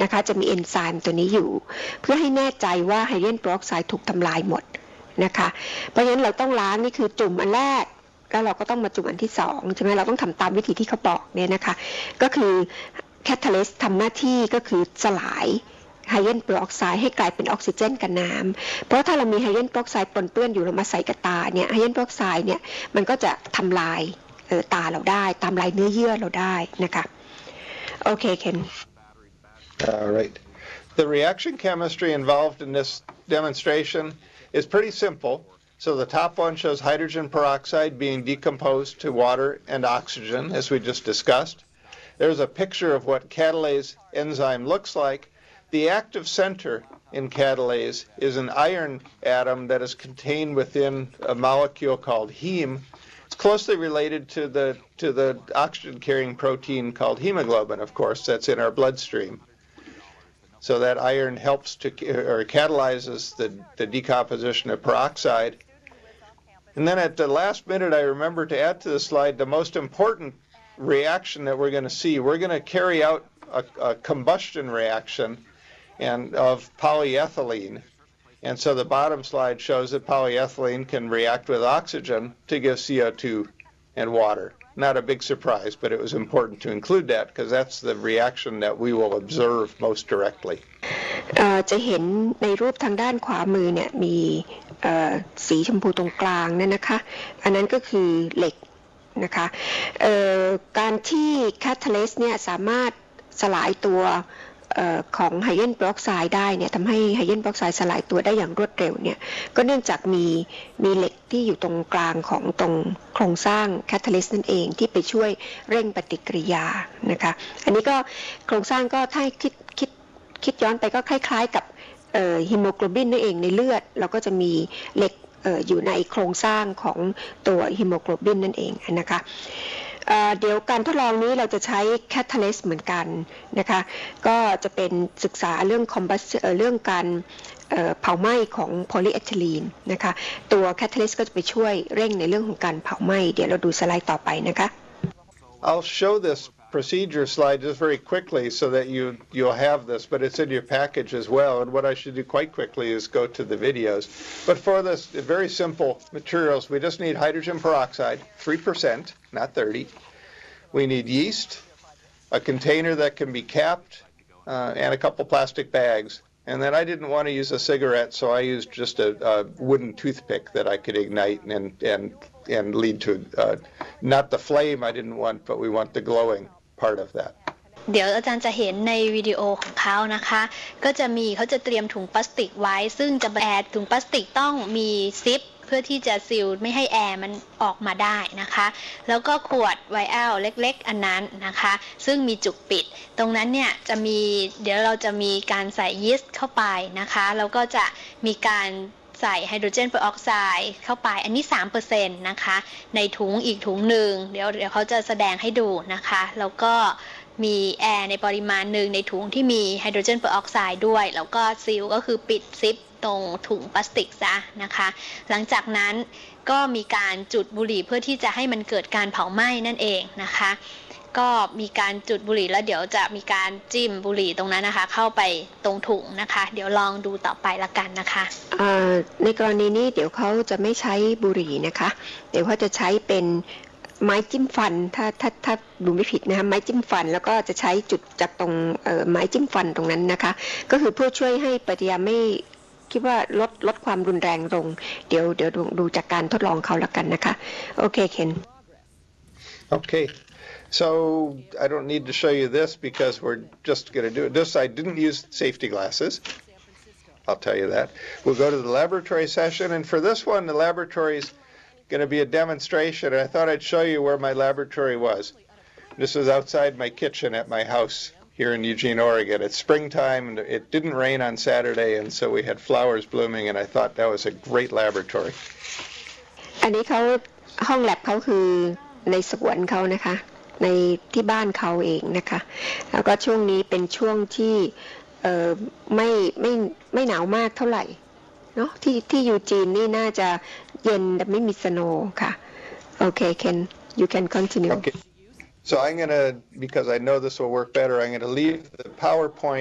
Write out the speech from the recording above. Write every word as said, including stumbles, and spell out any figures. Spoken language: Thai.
นะคะจะมีเอนไซม์ตัวนี้อยู่เพื่อให้แน่ใจว่าไฮโดรเจนเปอร์ออกไซด์ถูกทำลายหมดนะคะเพราะฉะนั้นเราต้องล้างนี่คือจุ่มอันแรกแล้วเราก็ต้องมาจุ่มอันที่สองใช่ไหมเราต้องทำตามวิธีที่เขาบอกเนี่ยนะคะก็คือแคทาลิสต์ทำหน้าที่ก็คือสลายไฮโดรเจนเปอร์ออกไซด์ให้กลายเป็นออกซิเจนกับน้ำเพราะถ้าเรามีไฮโดรเจนเปอร์ออกไซด์ปนเปื้อนอยู่เรามาใส่กับตาเนี่ยไฮโดรเจนเปอร์ออกไซด์เนี่ยมันก็จะทำลายเอ่อตาเราได้ทำลายเนื้อเยื่อเราได้นะคะโอเคเคน All right. The reaction chemistry involved in this demonstration is pretty simple. So the top one shows hydrogen peroxide being decomposed to water and oxygen, as we just discussed. There's a picture of what catalase enzyme looks like. The active center in catalase is an iron atom that is contained within a molecule called heme. It's closely related to the to the oxygen-carrying protein called hemoglobin, of course, that's in our bloodstream. So that iron helps to, or catalyzes the, the decomposition of peroxide. And then at the last minute, I remember to add to the slide the most important reaction that we're going to see. We're going to carry out a, a combustion reaction and of polyethylene. And so the bottom slide shows that polyethylene can react with oxygen to give C O two and water. Not a big surprise, but it was important to include that because that's the reaction that we will observe most directly. จะเห็นในรูปทางด้านขวามือเนี่ยมีสีชมพูตรงกลางนั่นนะคะอันนั้นก็คือเหล็กนะคะการที่แคทาลิสต์เนี่ยสามารถสลายตัวของไฮโดรเจนเปอร์ออกไซด์ได้เนี่ยทำให้ไฮโดรเจนเปอร์ออกไซด์สลายตัวได้อย่างรวดเร็วเนี่ยก็เนื่องจากมีมีเหล็กที่อยู่ตรงกลางของตรงโครงสร้างแคทาลิสต์นั่นเองที่ไปช่วยเร่งปฏิกิริยานะคะอันนี้ก็โครงสร้างก็ถ้าคิดคิดคิดย้อนไปก็คล้ายๆกับฮีโมโกลบินนั่นเองในเลือดเราก็จะมีเหล็กอยู่ในโครงสร้างของตัวฮีโมโกลบินนั่นเองนะคะเดี๋ยวการทดลองนี้เราจะใช้แคทาลิสต์เหมือนกันนะคะก็จะเป็นศึกษาเรื่องคอมบัสเรื่องการเผาไหม้ของโพลีเอทิลีนนะคะตัวแคทาลิสต์ก็จะไปช่วยเร่งในเรื่องของการเผาไหม้เดี๋ยวเราดูสไลด์ต่อไปนะคะ I'll show this procedure slide just very quickly so that you you'll have this, but it's in your package as well. And what I should do quite quickly is go to the videos. But for this very simple materials, we just need hydrogen peroxide, three percent, not thirty. We need yeast, a container that can be capped, uh, and a couple plastic bags. And then I didn't want to use a cigarette, so I used just a, a wooden toothpick that I could ignite and and and lead to uh, not the flame I didn't want, but we want the glowing part of that. เดี๋ยวอาจารย์จะเห็นในวิดีโอของเขานะคะก็จะมีเขาจะเตรียมถุงพลาสติกไว้ซึ่งจะแอร์ถุงพลาสติกต้องมีซิปเพื่อที่จะซีลไม่ให้แอร์มันออกมาได้นะคะแล้วก็ขวดไวแอลเล็กๆอันนั้นนะคะซึ่งมีจุกปิดตรงนั้นเนี่ยจะมีเดี๋ยวเราจะมีการใส่ยีสต์เข้าไปนะคะแล้วก็จะมีการใส่ไฮโดรเจนเปอร์ออกไซด์เข้าไปอันนี้ สามเปอร์เซ็นต์ นะคะในถุงอีกถุงหนึ่งเดี๋ยวเดี๋ยวเขาจะแสดงให้ดูนะคะแล้วก็มีแอร์ในปริมาณหนึ่งในถุงที่มีไฮโดรเจนเปอร์ออกไซด์ด้วยแล้วก็ซีลก็คือปิดซิปตรงถุงพลาสติกซะนะคะหลังจากนั้นก็มีการจุดบุหรี่เพื่อที่จะให้มันเกิดการเผาไหม้นั่นเองนะคะก็มีการจุดบุหรี่แล้วเดี๋ยวจะมีการจิ้มบุหรี่ตรงนั้นนะคะเข้าไปตรงถุงนะคะเดี๋ยวลองดูต่อไปละกันนะคะในกรณีนี้เดี๋ยวเขาจะไม่ใช้บุหรี่นะคะเดี๋ยวเขาจะใช้เป็นไม้จิ้มฟันถ้าถ้าถ้าดูไม่ผิดนะคะไม้จิ้มฟันแล้วก็จะใช้จุดจากตรงไม้จิ้มฟันตรงนั้นนะคะก็คือเพื่อช่วยให้ปฏิกิริยาไม่คิดว่าลดลดความรุนแรงลงเดี๋ยวเดี๋ยวดูจากการทดลองเขาละกันนะคะโอเคเคน Okay. So I don't need to show you this because we're just going to do it. This I didn't use safety glasses. I'll tell you that. We'll go to the laboratory session, and for this one, the laboratory is going to be a demonstration. And I thought I'd show you where my laboratory was. This is outside my kitchen at my house here in Eugene, Oregon. It's springtime, and it didn't rain on Saturday, and so we had flowers blooming, and I thought that was a great laboratory. อันนี้เขาห้องแลบเขาคือในสวนเขานะคะในที่บ้านเขาเองนะคะแล้วก็ช่วงนี้เป็นช่วงที่เอ่อไม่ไม่ไม่หนาวมากเท่าไหร่เนาะที่ที่ยูจีนนี่น่าจะเย็นแต่ไม่มีสโนว์ค่ะโอเค Ken you can continue Okay. So I'm going to, because I know this will work better, I'm going to leave the PowerPoint